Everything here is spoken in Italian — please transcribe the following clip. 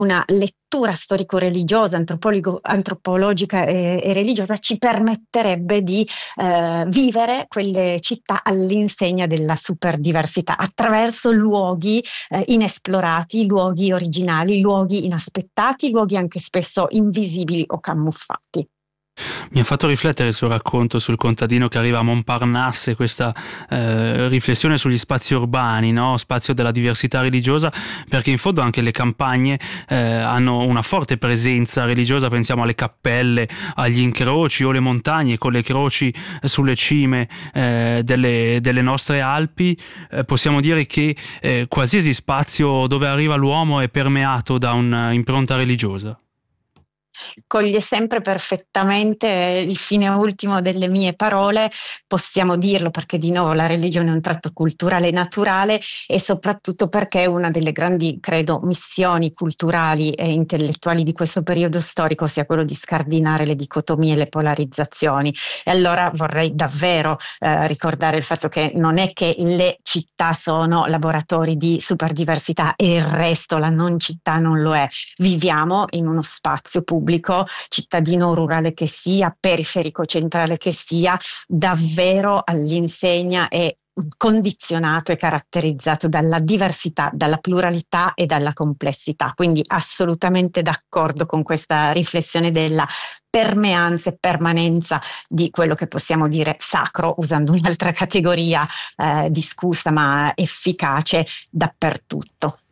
una lettura storico-religiosa, antropologica e religiosa ci permetterebbe di vivere quelle città all'insegna della superdiversità, attraverso luoghi inesplorati, luoghi originali, luoghi inaspettati, luoghi anche spesso invisibili o camuffati. Mi ha fatto riflettere il suo racconto sul contadino che arriva a Montparnasse, questa riflessione sugli spazi urbani, no? Spazio della diversità religiosa, perché in fondo anche le campagne hanno una forte presenza religiosa. Pensiamo alle cappelle, agli incroci o le montagne con le croci sulle cime delle nostre Alpi. Possiamo dire che qualsiasi spazio dove arriva l'uomo è permeato da un'impronta religiosa. Coglie sempre perfettamente il fine ultimo delle mie parole, possiamo dirlo perché di nuovo la religione è un tratto culturale naturale e soprattutto perché una delle grandi, credo, missioni culturali e intellettuali di questo periodo storico sia quello di scardinare le dicotomie e le polarizzazioni. E allora vorrei davvero ricordare il fatto che non è che le città sono laboratori di superdiversità e il resto, la non città, non lo è. Viviamo in uno spazio pubblico, cittadino o rurale che sia, periferico centrale che sia, davvero all'insegna e condizionato e caratterizzato dalla diversità, dalla pluralità e dalla complessità. Quindi assolutamente d'accordo con questa riflessione della permeanza e permanenza di quello che possiamo dire sacro, usando un'altra categoria discussa ma efficace, dappertutto.